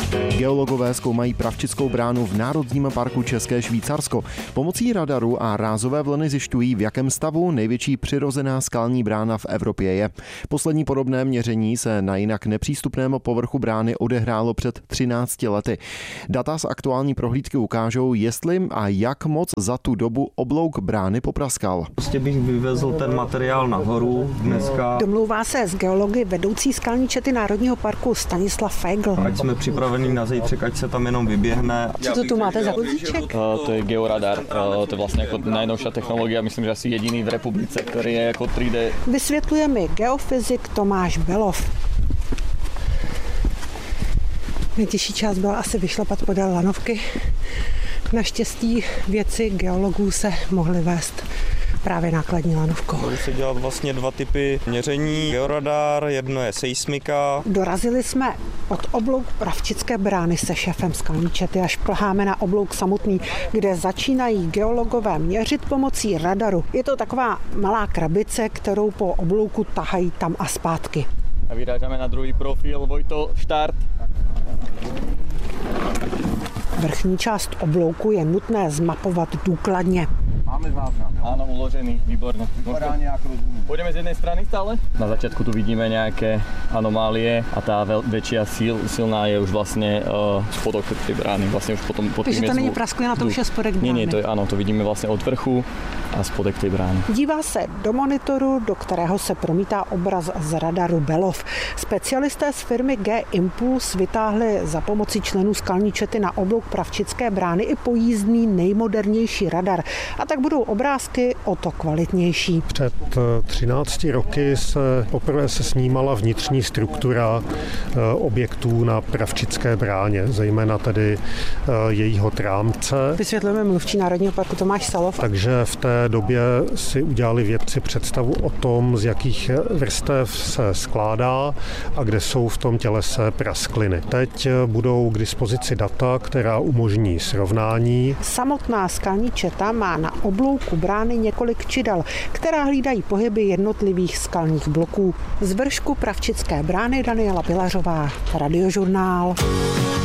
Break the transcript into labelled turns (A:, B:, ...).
A: Geologové zkoumají Pravčickou bránu v Národním parku České Švýcarsko. Pomocí radaru a rázové vlny zjišťují, v jakém stavu největší přirozená skalní brána v Evropě je. Poslední podobné měření se na jinak nepřístupném povrchu brány odehrálo před 13 lety. Data z aktuální prohlídky ukážou, jestli a jak moc za tu dobu oblouk brány popraskal.
B: Prostě bych vyvezl ten materiál nahoru dneska.
C: Domlouvá se s geology vedoucí skalní čety Národního parku Stanislav Feigl.
B: Ať jsme připraveni na zítřek, ať se tam jenom vyběhne.
C: Co to tu máte za vozíček?
D: To je georadar. To je vlastně jako najnovšia technologie, myslím, že asi jediný v republice, který je jako 3D.
C: Vysvětluje mi geofyzik Tomáš Belov. Nejtěžší část byla asi vyšlapat podél lanovky. Naštěstí věci geologů se mohly vést právě nákladní lanovkou.
B: Budou se dělat vlastně dva typy měření. Georadar, jedno je seismika.
C: Dorazili jsme od oblouk Pravčické brány se šéfem skalní čety, až plháme na oblouk samotný, kde začínají geologové měřit pomocí radaru. Je to taková malá krabice, kterou po oblouku tahají tam a zpátky.
D: A vyrážame na druhý profil. Vojto, štart.
C: Vrchní část oblouku je nutné zmapovat důkladně.
E: Máme záznam.
D: Áno, uložený, výborne. Pôjdeme z jednej strany stále? Na začiatku tu vidíme nejaké anomálie a tá väčšia silná je už vlastne spodok tej brány. Vlastne už potom pod
C: Takže to není prasklina, to už je spodek brány.
D: Nie, to je, áno, to vidíme vlastne od vrchu a spodek tej brány.
C: Dívá se do monitoru, do kterého se promítá obraz z radaru Belov. Specialisté z firmy G-Impuls vytáhli za pomocí členů skalní čety na oblouk Pravčické brány i pojízdný nejmodernější radar. A tak budou obrázky o to kvalitnější.
F: Před 13 roky se poprvé snímala vnitřní struktura objektů na Pravčické bráně, zejména tedy jejího trámce.
C: Vysvětlujeme mluvčí Národního parku Tomáš Salov.
F: Takže v té době si udělali vědci představu o tom, z jakých vrstev se skládá a kde jsou v tom tělese praskliny. Teď budou k dispozici data, která umožní srovnání.
C: Samotná skalní četa má na oblouku brány několik čidel, která hlídají pohyby jednotlivých skalních bloků. Z vršku Pravčické brány Daniela Pilařová, Radiožurnál.